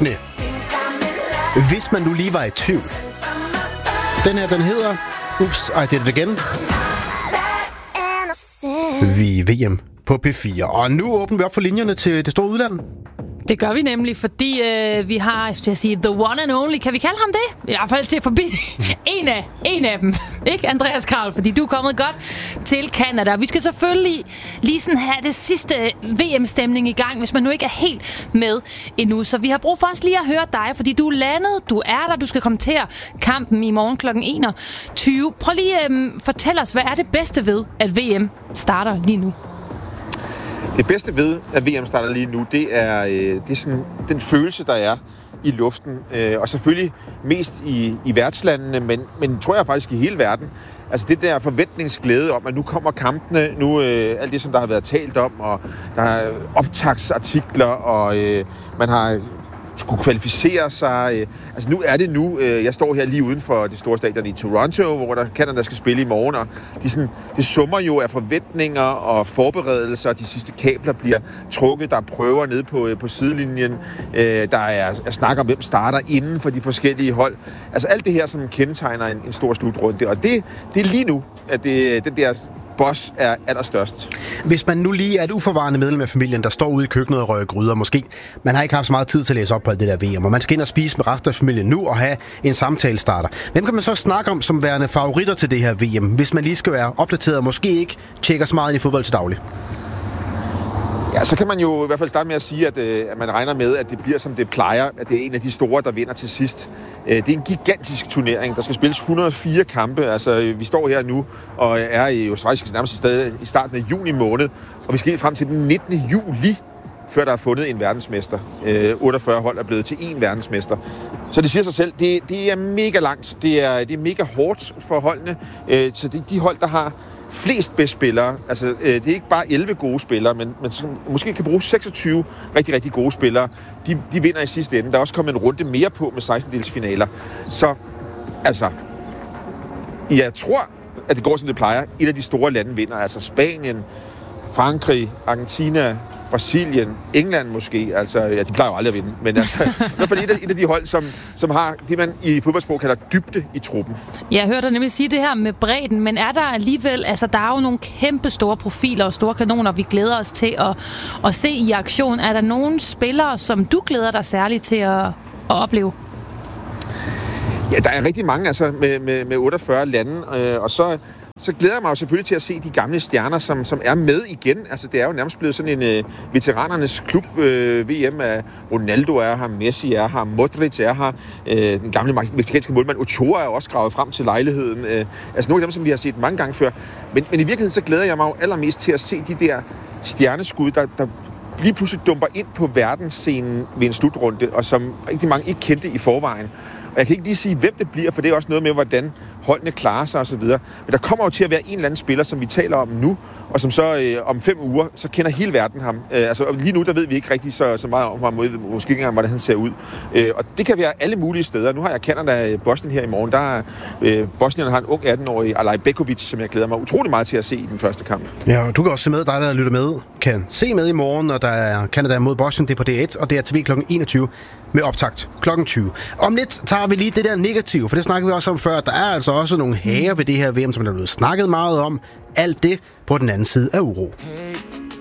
Næ. Hvis man nu lige var i tvivl. Den her, den hedder Oops, I Did It Again. Vi er VM på P4. Og nu åbner vi op for linjerne til det store udland. Det gør vi nemlig, fordi vi har, skal jeg sige, the one and only. Kan vi kalde ham det? I hvert fald til forbi en af dem. Ikke, Andreas Kraul? Fordi du er kommet godt til Canada. Vi skal selvfølgelig lige sådan have det sidste VM-stemning i gang, hvis man nu ikke er helt med endnu. Så vi har brug for os lige at høre dig, fordi du er landet, du er der, du skal kommentere kampen i morgen kl. 21. Prøv lige fortæl os, hvad er det bedste ved, at VM starter lige nu? Det bedste ved, at VM starter lige nu, det er sådan den følelse, der er i luften. Og selvfølgelig mest i værtslandene, men tror jeg faktisk i hele verden. Altså det der forventningsglæde om, at nu kommer kampene, nu alt det, som der har været talt om, og der er optagsartikler, og man har skulle kvalificere sig. Altså nu er det nu. Jeg står her lige uden for det store stadion i Toronto, hvor Canada skal spille i morgen, og det summer jo af forventninger og forberedelser. De sidste kabler bliver trukket. Der er prøver nede på sidelinjen. Der er snak om, hvem starter inden for de forskellige hold. Altså alt det her, som kendetegner en stor slutrunde. Og det er lige nu, at den der boss er allerstørst. Hvis man nu lige er et uforvarende medlem af familien, der står ude i køkkenet og røger gryder, måske man har ikke haft så meget tid til at læse op på alt det der VM, og man skal ind og spise med resten af familien nu og have en samtale starter. Hvem kan man så snakke om som værende favoritter til det her VM, hvis man lige skal være opdateret og måske ikke tjekker så meget ind i fodbold til daglig? Ja, så kan man jo i hvert fald starte med at sige, at man regner med, at det bliver som det plejer, at det er en af de store, der vinder til sidst. Det er en gigantisk turnering. Der skal spilles 104 kampe. Altså, vi står her nu og er jo faktisk nærmest stadig i starten af juni måned, og vi skal helt frem til den 19. juli, før der er fundet en verdensmester. 48 hold er blevet til én verdensmester. Så det siger sig selv, det er mega langt. Det er mega hårdt for holdene. Så det er de hold, der har flest bedste spillere. Altså, det er ikke bare 11 gode spillere, men som måske kan bruge 26 rigtig, rigtig gode spillere. De vinder i sidste ende. Der er også kommet en runde mere på med 16-delsfinaler. Så, altså, jeg tror, at det går, som det plejer. Et af de store lande vinder. Altså Spanien, Frankrig, Argentina, Brasilien, England måske. Altså, ja, de plejer jo aldrig at vinde. Men altså, i hvert fald et af de hold, som har det, man i fodboldsprog kalder dybde i truppen. Jeg hørte dig nemlig sige det her med bredden, men er der alligevel, altså der er jo nogle kæmpe store profiler og store kanoner, vi glæder os til at se i aktion. Er der nogle spillere, som du glæder dig særligt til at opleve? Ja, der er rigtig mange, altså med 48 lande, og så glæder jeg mig jo selvfølgelig til at se de gamle stjerner, som er med igen. Altså, det er jo nærmest blevet sådan en veteranernes klub. VM af Ronaldo er her, Messi er her, Modric er her. Den gamle mexicanske målmand Ochoa er også gravet frem til lejligheden. Altså, nogle af dem, som vi har set mange gange før. Men i virkeligheden, så glæder jeg mig jo allermest til at se de der stjerneskud, der lige pludselig dumper ind på verdensscenen ved en slutrunde, og som rigtig mange ikke kendte i forvejen. Og jeg kan ikke lige sige, hvem det bliver, for det er også noget med, hvordan holdene klarer sig osv. Men der kommer jo til at være en eller anden spiller, som vi taler om nu, og som så om 5 uger, så kender hele verden ham. Altså lige nu, der ved vi ikke rigtig så meget om ham, måske ikke engang, hvordan han ser ud. Og det kan være alle mulige steder. Nu har jeg Canada Bosnien her i morgen. Bosnien har en ung 18-årig, Alaj Bekovic, som jeg glæder mig utrolig meget til at se i den første kamp. Ja, og du kan også se med, dig der lytter med, kan se med i morgen, når der er Canada mod Bosnien. Det er på D1, og det er TV kl. 21 med optakt kl. 20. Om lidt tager vi lige det der negative, for det snakker vi også om før. Der er altså også nogle hager ved det her VM, som der er blevet snakket meget om. Alt det på den anden side af uro.